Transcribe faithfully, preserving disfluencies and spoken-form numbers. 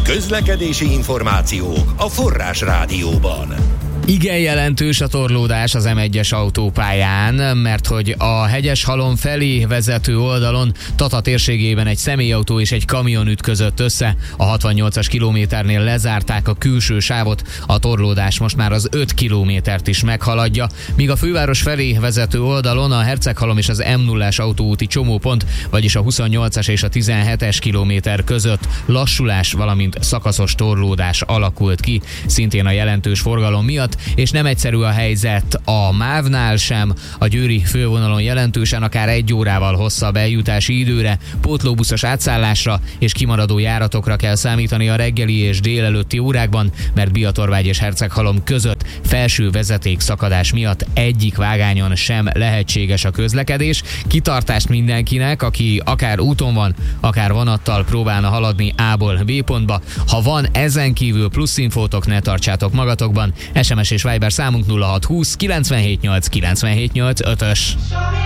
Közlekedési információ a Forrás Rádióban. Igen jelentős a torlódás az em egyes autópályán, mert hogy a Hegyeshalom felé vezető oldalon Tata térségében egy személyautó és egy kamion ütközött össze. A hatvannyolcas kilométernél lezárták a külső sávot, a torlódás most már az öt kilométert is meghaladja, míg a főváros felé vezető oldalon a Herceghalom és az em nullás autóúti csomópont, vagyis a huszonnyolcas és a tizenhetes kilométer között lassulás, valamint szakaszos torlódás alakult ki, szintén a jelentős forgalom miatt, és nem egyszerű a helyzet a MÁV-nál sem, a győri fővonalon jelentősen akár egy órával hosszabb eljutási időre, pótlóbuszos átszállásra és kimaradó járatokra kell számítani a reggeli és délelőtti órákban, mert Biatorvágy és Herceghalom között felső vezeték szakadás miatt egyik vágányon sem lehetséges a közlekedés. Kitartást mindenkinek, aki akár úton van, akár vonattal próbálna haladni A-ból B pontba. Ha van ezen kívül plusz infótok, ne tartsátok magatokban. es em es és Viber számunk nulla hat húsz kilencvenhét nyolc kilencvenhét nyolc ötös.